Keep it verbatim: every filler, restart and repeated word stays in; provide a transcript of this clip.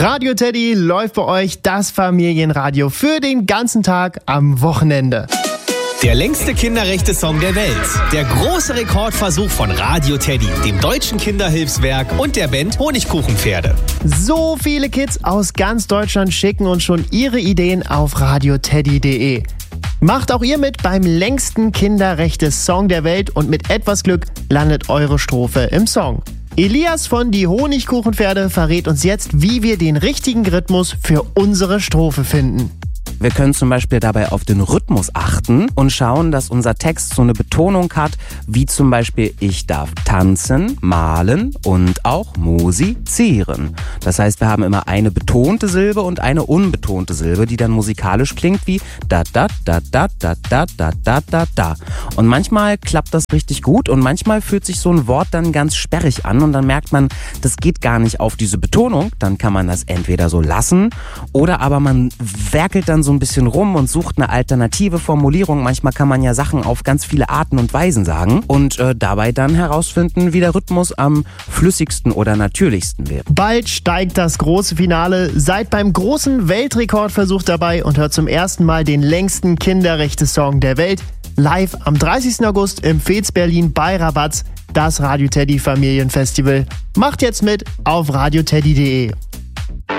Radio Teddy läuft bei euch das Familienradio für den ganzen Tag am Wochenende. Der längste Kinderrechte-Song der Welt. Der große Rekordversuch von Radio Teddy, dem Deutschen Kinderhilfswerk und der Band Honigkuchenpferde. So viele Kids aus ganz Deutschland schicken uns schon ihre Ideen auf radioteddy punkt de. Macht auch ihr mit beim längsten Kinderrechte-Song der Welt und mit etwas Glück landet eure Strophe im Song. Elias von Die Honigkuchenpferde verrät uns jetzt, wie wir den richtigen Rhythmus für unsere Strophe finden. Wir können zum Beispiel dabei auf den Rhythmus achten und schauen, dass unser Text so eine Betonung hat, wie zum Beispiel ich darf tanzen, malen und auch musizieren. Das heißt, wir haben immer eine betonte Silbe und eine unbetonte Silbe, die dann musikalisch klingt wie da da da da da da da da da da. Und manchmal klappt das richtig gut und manchmal fühlt sich so ein Wort dann ganz sperrig an und dann merkt man, das geht gar nicht auf diese Betonung. Dann kann man das entweder so lassen oder aber man werkelt dann so ein bisschen rum und sucht eine alternative Formulierung. Manchmal kann man ja Sachen auf ganz viele Arten und Weisen sagen und äh, dabei dann herausfinden, wie der Rhythmus am flüssigsten oder natürlichsten wäre. Bald steigt das große Finale. Seid beim großen Weltrekordversuch dabei und hört zum ersten Mal den längsten Kinderrechte-Song der Welt live am dreißigsten August im Fez Berlin bei Rabatz, das Radio Teddy Familienfestival. Macht jetzt mit auf radioteddy punkt de.